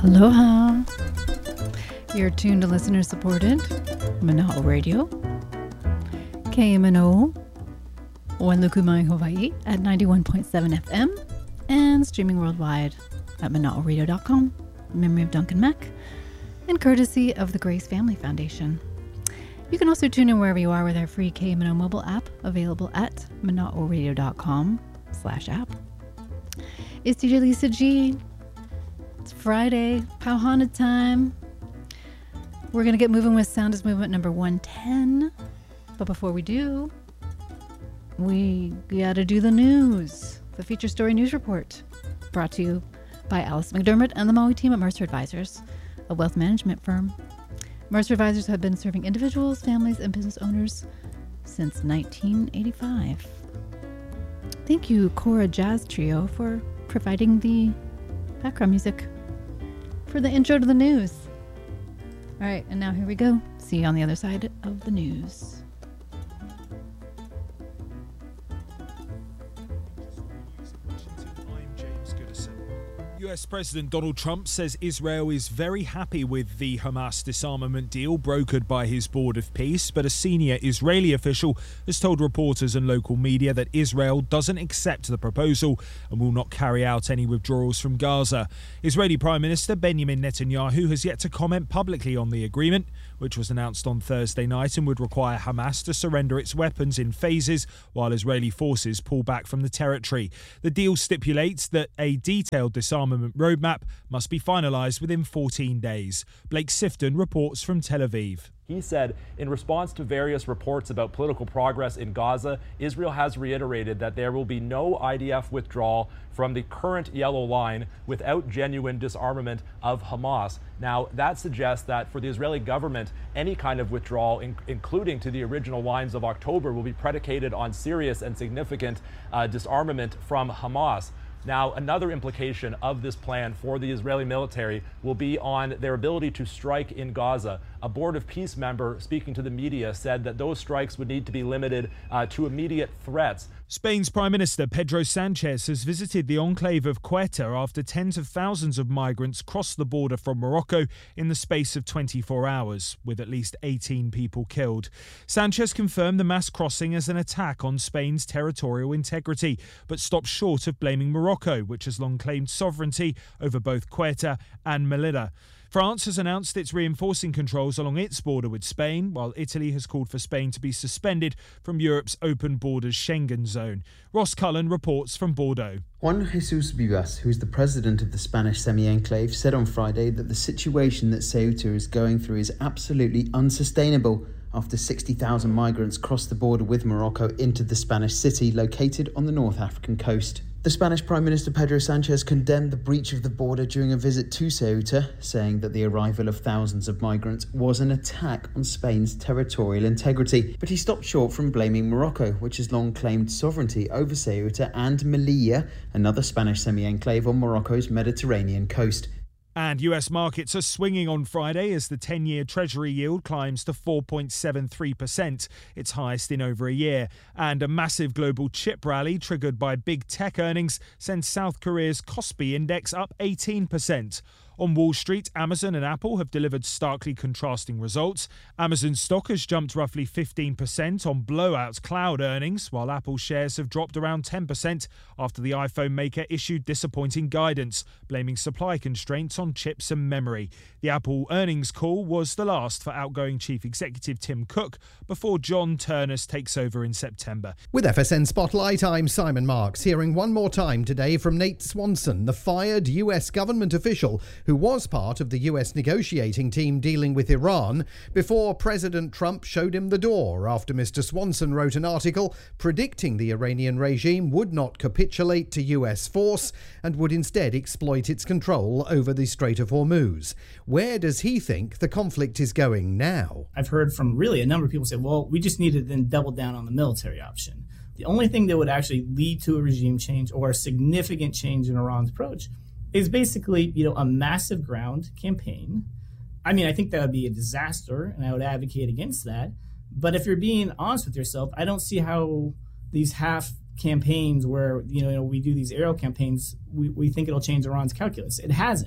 Aloha. You're tuned to listener-supported Mana'o Radio, KMNO, Wailukumai, Hawaii at 91.7 FM, and streaming worldwide at mana'oradio.com, in memory of Duncan Mack, and courtesy of the Grace Family Foundation. You can also tune in wherever you are with our free KMNO mobile app, available at mana'oradio.com/app. It's DJ Lisa G. It's Friday, Pauhana time. We're going to get moving with Sound is Movement number 110. But before we do, we got to do the news. The Feature Story News Report, brought to you by Alice McDermott and the Maui team at Mercer Advisors, a wealth management firm. Mercer Advisors have been serving individuals, families, and business owners since 1985. Thank you, Cora Jazz Trio, for providing the background music for the intro to the news. All right, and now here we go. See you on the other side of the news. US President Donald Trump says Israel is very happy with the Hamas disarmament deal brokered by his Board of Peace, but a senior Israeli official has told reporters and local media that Israel doesn't accept the proposal and will not carry out any withdrawals from Gaza. Israeli Prime Minister Benjamin Netanyahu has yet to comment publicly on the agreement, which was announced on Thursday night and would require Hamas to surrender its weapons in phases while Israeli forces pull back from the territory. The deal stipulates that a detailed disarmament roadmap must be finalised within 14 days. Blake Sifton reports from Tel Aviv. He said, in response to various reports about political progress in Gaza, Israel has reiterated that there will be no IDF withdrawal from the current yellow line without genuine disarmament of Hamas. Now, that suggests that for the Israeli government, any kind of withdrawal, including to the original lines of October, will be predicated on serious and significant disarmament from Hamas. Now, another implication of this plan for the Israeli military will be on their ability to strike in Gaza. A Board of Peace member speaking to the media said that those strikes would need to be limited to immediate threats. Spain's Prime Minister Pedro Sanchez has visited the enclave of Ceuta after tens of thousands of migrants crossed the border from Morocco in the space of 24 hours, with at least 18 people killed. Sanchez confirmed the mass crossing as an attack on Spain's territorial integrity, but stopped short of blaming Morocco, which has long claimed sovereignty over both Ceuta and Melilla. France has announced it's reinforcing controls along its border with Spain, while Italy has called for Spain to be suspended from Europe's open borders Schengen zone. Ross Cullen reports from Bordeaux. Juan Jesus Vivas, who is the president of the Spanish semi-enclave, said on Friday that the situation that Ceuta is going through is absolutely unsustainable after 60,000 migrants crossed the border with Morocco into the Spanish city located on the North African coast. The Spanish Prime Minister Pedro Sanchez condemned the breach of the border during a visit to Ceuta, saying that the arrival of thousands of migrants was an attack on Spain's territorial integrity. But he stopped short from blaming Morocco, which has long claimed sovereignty over Ceuta and Melilla, another Spanish semi-enclave on Morocco's Mediterranean coast. And US markets are swinging on Friday as the 10-year Treasury yield climbs to 4.73%, its highest in over a year. And a massive global chip rally triggered by big tech earnings sends South Korea's Kospi index up 18%. On Wall Street, Amazon and Apple have delivered starkly contrasting results. Amazon's stock has jumped roughly 15% on blowout cloud earnings, while Apple shares have dropped around 10% after the iPhone maker issued disappointing guidance, blaming supply constraints on chips and memory. The Apple earnings call was the last for outgoing Chief Executive Tim Cook before John Ternus takes over in September. With FSN Spotlight, I'm Simon Marks, hearing one more time today from Nate Swanson, the fired US government official who was part of the US negotiating team dealing with Iran before President Trump showed him the door after Mr. Swanson wrote an article predicting the Iranian regime would not capitulate to US force and would instead exploit its control over the Strait of Hormuz. Where does he think the conflict is going now? I've heard from really a number of people say, well, we just need to then double down on the military option. The only thing that would actually lead to a regime change or a significant change in Iran's approach is basically, a massive ground campaign. I mean, I think that would be a disaster, and I would advocate against that. But if you're being honest with yourself, I don't see how these half campaigns where, we do these aerial campaigns, we think it'll change Iran's calculus. It hasn't.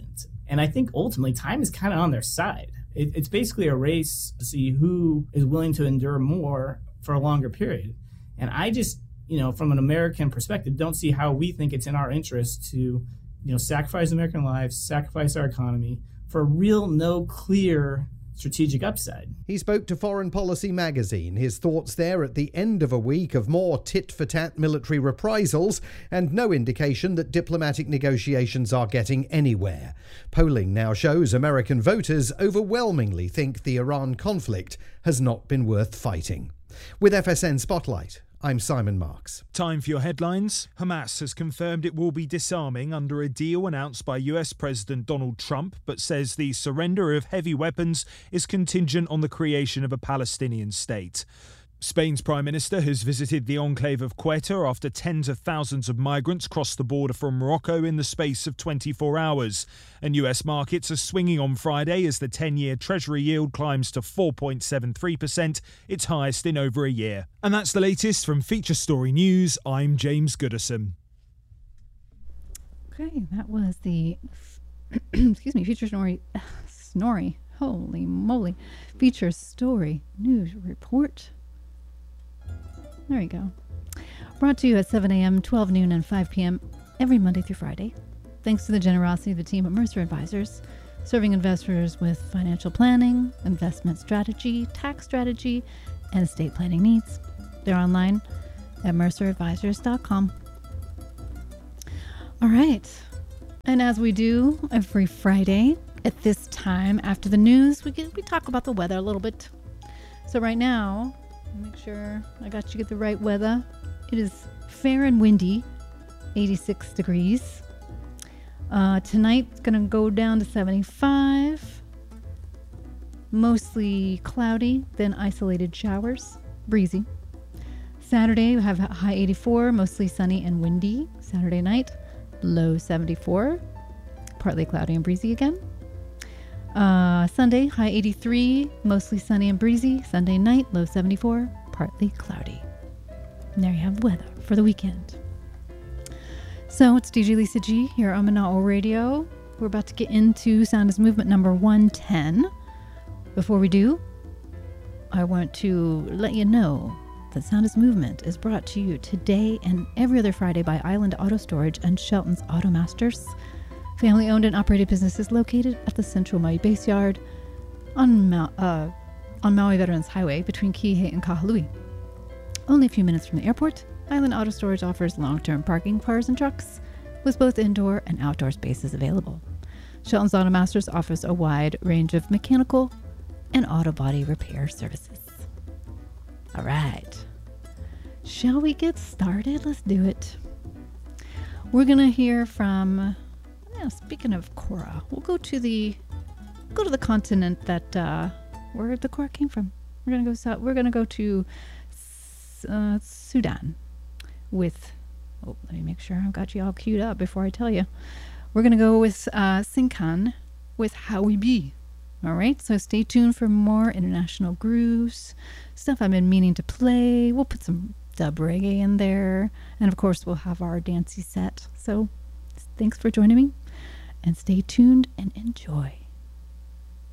And I think ultimately time is kind of on their side. It's basically a race to see who is willing to endure more for a longer period. And I just, from an American perspective, don't see how we think it's in our interest to, sacrifice American lives, sacrifice our economy for a real, no clear strategic upside. He spoke to Foreign Policy magazine, his thoughts there at the end of a week of more tit-for-tat military reprisals and no indication that diplomatic negotiations are getting anywhere. Polling now shows American voters overwhelmingly think the Iran conflict has not been worth fighting. With FSN Spotlight, I'm Simon Marks. Time for your headlines. Hamas has confirmed it will be disarming under a deal announced by US President Donald Trump, but says the surrender of heavy weapons is contingent on the creation of a Palestinian state. Spain's Prime Minister has visited the enclave of Ceuta after tens of thousands of migrants crossed the border from Morocco in the space of 24 hours. And US markets are swinging on Friday as the 10-year Treasury yield climbs to 4.73%, its highest in over a year. And that's the latest from Feature Story News. I'm James Goodison. Okay, that was the Feature Story. Snorri. Holy moly. Feature Story News Report. There you go. Brought to you at 7 a.m., 12 noon, and 5 p.m. every Monday through Friday. Thanks to the generosity of the team at Mercer Advisors, serving investors with financial planning, investment strategy, tax strategy, and estate planning needs. They're online at merceradvisors.com. All right. And as we do every Friday at this time after the news, we talk about the weather a little bit. So right now, make sure I got you the right weather. It is fair and windy, 86 degrees. Tonight it's going to go down to 75. Mostly cloudy, then isolated showers, breezy. Saturday we have a high 84, mostly sunny and windy. Saturday night, low 74, partly cloudy and breezy again. Sunday, high 83, mostly sunny and breezy. Sunday night, low 74, partly cloudy. And there you have the weather for the weekend. So it's DJ Lisa G here on Mana'o Radio. We're about to get into Sound is Movement number 110. Before we do, I want to let you know that Sound is Movement is brought to you today and every other Friday by Island Auto Storage and Shelton's Auto Masters. Family-owned and operated businesses located at the Central Maui Base Yard on Maui Veterans Highway between Kihei and Kahului. Only a few minutes from the airport, Island Auto Storage offers long-term parking cars and trucks with both indoor and outdoor spaces available. Shelton's Auto Masters offers a wide range of mechanical and auto body repair services. All right. Shall we get started? Let's do it. We're going to hear from... speaking of Kora, we'll go to the continent that where the Kora came from. We're gonna go south. We're gonna go to Sudan with. Oh, let me make sure I've got you all queued up before I tell you. We're gonna go with Sinkan with How We Be. All right, so stay tuned for more international grooves, stuff I've been meaning to play. We'll put some dub reggae in there, and of course we'll have our dancey set. So thanks for joining me. And stay tuned and enjoy.